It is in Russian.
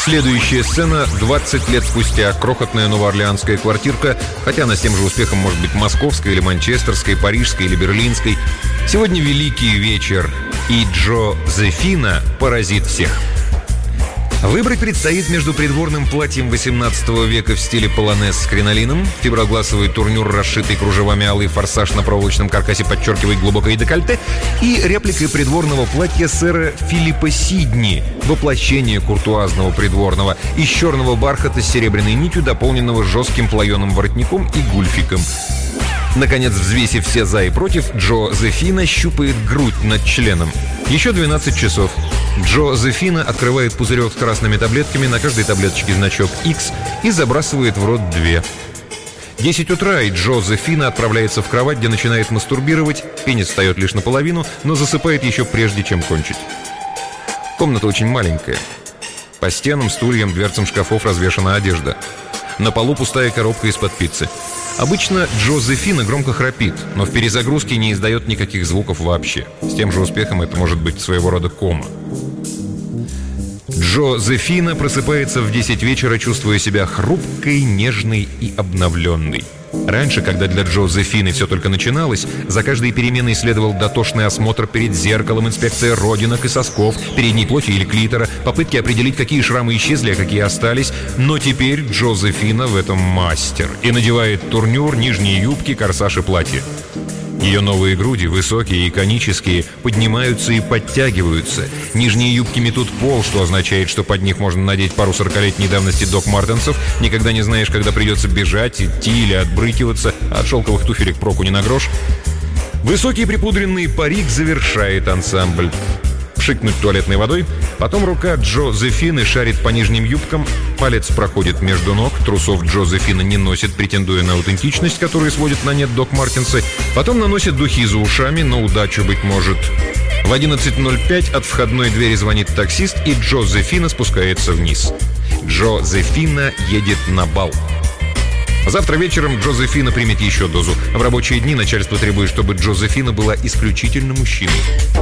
Следующая сцена — 20 лет спустя. Крохотная новоорлеанская квартирка, хотя она с тем же успехом может быть московской или манчестерской, парижской или берлинской. Сегодня великий вечер, и Джозефина поразит всех. Выбрать предстоит между придворным платьем XVIII века в стиле полонез с кринолином, фиброгласовый турнюр, расшитый кружевами, алый форсаж на проволочном каркасе подчеркивает глубокое декольте, и репликой придворного платья сэра Филиппа Сидни, воплощение куртуазного придворного, из черного бархата с серебряной нитью, дополненного жестким плоеным воротником и гульфиком. Наконец, взвесив все «за» и «против», Джозефина щупает грудь над членом. Еще 12 часов. Джозефина открывает пузырек с красными таблетками, на каждой таблеточке значок X, и забрасывает в рот 2. 10 утра, и Джозефина отправляется в кровать, где начинает мастурбировать. Пенис встает лишь наполовину, но засыпает еще прежде, чем кончить. Комната очень маленькая. По стенам, стульям, дверцам шкафов развешана одежда. На полу пустая коробка из-под пиццы. Обычно Джозефина громко храпит, но в перезагрузке не издает никаких звуков вообще. С тем же успехом это может быть своего рода кома. Джозефина просыпается в 10 вечера, чувствуя себя хрупкой, нежной и обновленной. Раньше, когда для Джозефины все только начиналось, за каждой переменой следовал дотошный осмотр перед зеркалом, инспекция родинок и сосков, передней плоти или клитора, попытки определить, какие шрамы исчезли, а какие остались. Но теперь Джозефина в этом мастер и надевает турнюр, нижние юбки, корсаж и платье. Ее новые груди, высокие и конические, поднимаются и подтягиваются. Нижние юбки метут пол, что означает, что под них можно надеть пару 40-летней давности Док Мартенсов. Никогда не знаешь, когда придется бежать, идти или отбрыкиваться. От шелковых туфелек проку не на грош. Высокий припудренный парик завершает ансамбль. Пшикнуть туалетной водой. Потом рука Джозефины шарит по нижним юбкам. Палец проходит между ног. Трусов Джозефина не носит, претендуя на аутентичность, которую сводит на нет Док Мартенсы. Потом наносит духи за ушами, на удачу, быть может. В 11:05 от входной двери звонит таксист, и Джозефина спускается вниз. Джозефина едет на бал. Завтра вечером Джозефина примет еще дозу. В рабочие дни начальство требует, чтобы Джозефина была исключительно мужчиной.